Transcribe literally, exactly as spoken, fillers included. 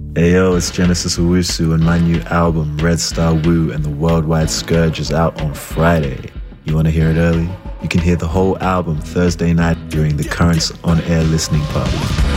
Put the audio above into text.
Hey yo, it's Genesis Owusu, and my new album, Red Star Woo and the Worldwide Scourge, is out on Friday. You want to hear it early? You can hear the whole album Thursday night during the Currents On Air listening party.